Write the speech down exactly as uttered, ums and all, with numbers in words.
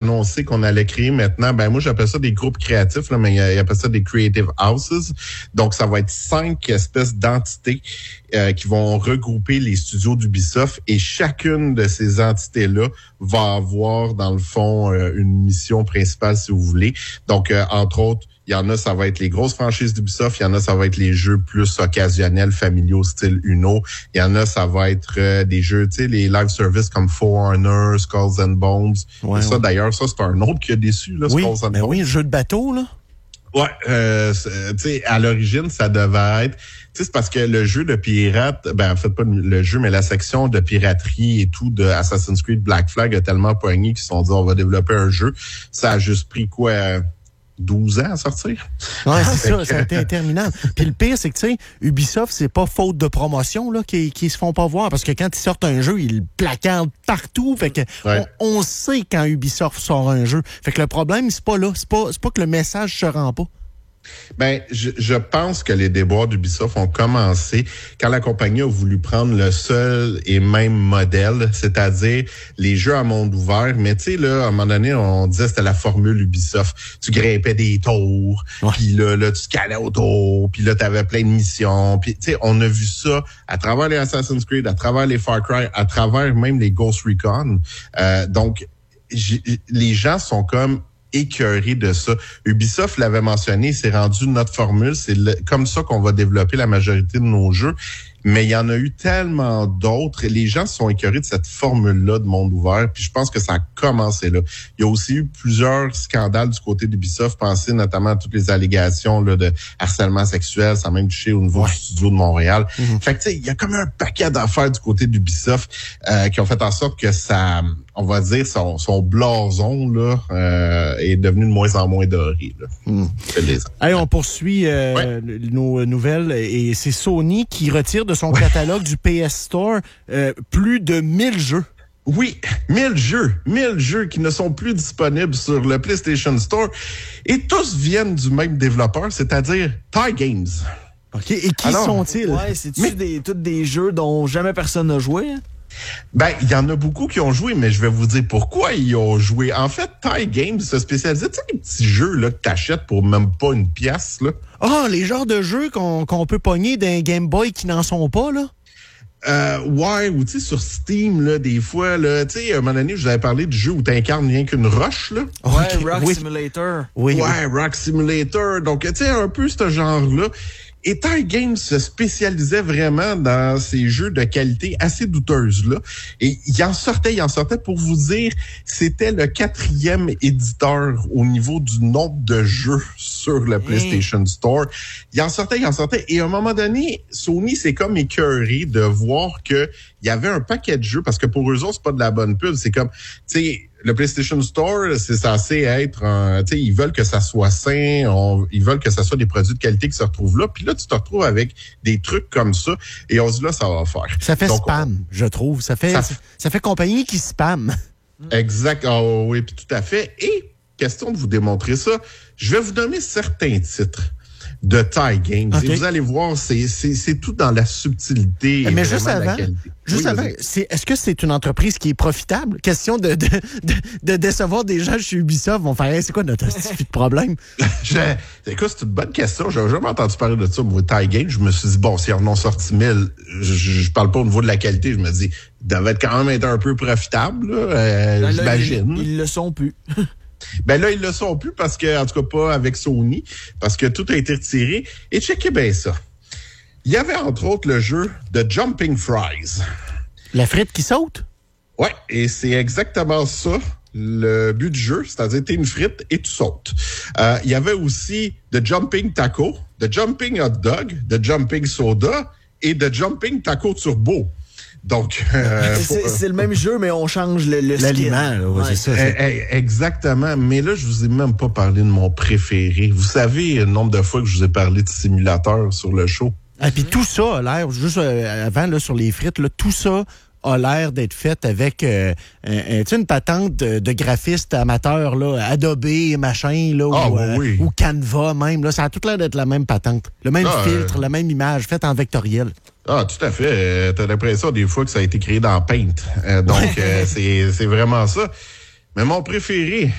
annoncé qu'on allait créer maintenant, ben moi j'appelle ça des groupes créatifs, là, mais ils appellent ça des creative houses. Donc ça va être cinq espèces d'entités euh, qui vont regrouper les studios d'Ubisoft et chacune de ces entités-là va avoir dans le fond euh, une mission principale si vous voulez. Donc euh, entre autres, il y en a, ça va être les grosses franchises d'Ubisoft. Il y en a, ça va être les jeux plus occasionnels, familiaux, style Uno. Il y en a, ça va être euh, des jeux, tu sais, les live services comme For Honor, Skulls and Bones. Ouais, et ça, ouais. d'ailleurs, ça, c'est un autre qui a déçu, là, oui, Skulls and ben Bones. oui, le jeu de bateau, là. Ouais, euh, tu sais, à l'origine, ça devait être... Tu sais, c'est parce que le jeu de pirate, ben en fait, pas le jeu, mais la section de piraterie et tout de Assassin's Creed Black Flag a tellement pogné qu'ils se sont dit, on va développer un jeu. Ça a juste pris, quoi... douze ans à sortir. Ouais, c'est ça, ça a été interminable. Puis le pire, c'est que, tu sais, Ubisoft, c'est pas faute de promotion, là, qui, qui se font pas voir, parce que quand ils sortent un jeu, ils le placardent partout. Fait que, ouais. on, on sait quand Ubisoft sort un jeu. Fait que le problème, c'est pas là. C'est pas, c'est pas que le message se rend pas. Ben, je, je pense que les déboires d'Ubisoft ont commencé quand la compagnie a voulu prendre le seul et même modèle, c'est-à-dire les jeux à monde ouvert. Mais tu sais, là, à un moment donné, on disait que c'était la formule Ubisoft. Tu grimpais des tours, ouais. puis là, là, tu scalais autour, puis là, t'avais plein de missions. Puis tu sais, on a vu ça à travers les Assassin's Creed, à travers les Far Cry, à travers même les Ghost Recon. Euh, donc, j- les gens sont comme écœuré de ça. Ubisoft l'avait mentionné, c'est rendu notre formule, c'est le, comme ça qu'on va développer la majorité de nos jeux. Mais il y en a eu tellement d'autres et les gens sont écœurés de cette formule-là de monde ouvert. Puis je pense que ça a commencé là. Il y a aussi eu plusieurs scandales du côté d'Ubisoft. Pensez notamment à toutes les allégations là, de harcèlement sexuel. Ça a même touché au niveau ouais. du studio de Montréal. Mm-hmm. Fait que tu sais, il y a comme un paquet d'affaires du côté d'Ubisoft euh, qui ont fait en sorte que ça, on va dire, son, son blason là euh, est devenu de moins en moins doré. Là. Mm. Hey, on poursuit euh, ouais. nos nouvelles et c'est Sony qui retire de son catalogue du P S Store euh, plus de mille jeux. Oui, mille jeux, mille jeux qui ne sont plus disponibles sur le PlayStation Store et tous viennent du même développeur, c'est-à-dire Ty Games. OK, et qui Alors, sont-ils? Ouais, c'est-tu mais... des, tous des jeux dont jamais personne n'a joué? Hein? Ben, il y en a beaucoup qui ont joué, mais je vais vous dire pourquoi ils ont joué. En fait, Ty Games se spécialisait, tu sais, les petits jeux là, que t'achètes pour même pas une pièce, là. Ah, oh, les genres de jeux qu'on, qu'on peut pogner d'un Game Boy qui n'en sont pas, là? Euh, ouais, ou tu sais, sur Steam, là, des fois, là, tu sais, à un moment donné, je vous avais parlé du jeu où t'incarnes rien qu'une roche, là. Ouais, okay. Rock oui. Simulator. Oui. Ouais, oui. Rock Simulator. Donc, tu sais, un peu ce genre-là. Et Ty Games se spécialisait vraiment dans ces jeux de qualité assez douteuse, là. Et il en sortait, il en sortait, pour vous dire, c'était le quatrième éditeur au niveau du nombre de jeux sur le PlayStation Store. Il en sortait, il en sortait. Et à un moment donné, Sony s'est comme écœuré de voir que il y avait un paquet de jeux, parce que pour eux autres, c'est pas de la bonne pub. C'est comme, tu sais, le PlayStation Store, c'est censé être, un, tu sais, ils veulent que ça soit sain, on, ils veulent que ça soit des produits de qualité qui se retrouvent là. Puis là, tu te retrouves avec des trucs comme ça, et on se dit là, ça va faire. Ça fait Donc, spam, on, je trouve. Ça fait, ça, ça fait compagnie qui spam. Exact. Oh, oui, puis tout à fait. Et question de vous démontrer ça, je vais vous donner certains titres de Ty Games. Okay. Et vous allez voir, c'est, c'est, c'est tout dans la subtilité. Mais et juste avant, la qualité. juste oui, avant c'est, est-ce que c'est une entreprise qui est profitable? Question de, de, de, de décevoir des gens chez Ubisoft. Vont faire, hey, c'est quoi notre de problème? je, écoute, c'est une bonne question. J'avais jamais entendu parler de ça au niveau de Ty Games. Je me suis dit, bon, s'ils en ont sorti mille, je, je parle pas au niveau de la qualité. Je me dis, ils devaient être quand même être un peu profitables, là, euh, là, j'imagine. Ils, ils le sont plus. Ben là, ils le sont plus parce que, en tout cas, pas avec Sony, parce que tout a été retiré. Et checkez bien ça. Il y avait, entre autres, le jeu de Jumping Fries. La frite qui saute? Ouais, et c'est exactement ça, le but du jeu, c'est-à-dire t'es une frite et tu sautes. Euh, il y avait aussi The Jumping Taco, The Jumping Hot Dog, The Jumping Soda et The Jumping Taco Turbo. Donc, euh, c'est, faut, c'est le même jeu, mais on change le, le l'aliment. Là, ouais, ouais. c'est ça, c'est... Eh, eh, exactement. Mais là, je vous ai même pas parlé de mon préféré. Vous savez le nombre de fois que je vous ai parlé de simulateur sur le show. Et puis tout ça a l'air, juste euh, avant, là, sur les frites, là, tout ça a l'air d'être fait avec euh, un, un, une patente de, de graphiste amateur, là, Adobe et machin, là, ah, ou, oui, euh, oui. ou Canva même. Là, ça a tout l'air d'être la même patente. Le même ah, filtre, euh... la même image, faite en vectoriel. Ah, tout à fait. Euh, t'as l'impression des fois que ça a été créé dans Paint. Euh, donc, euh, c'est, c'est vraiment ça. Mais mon préféré,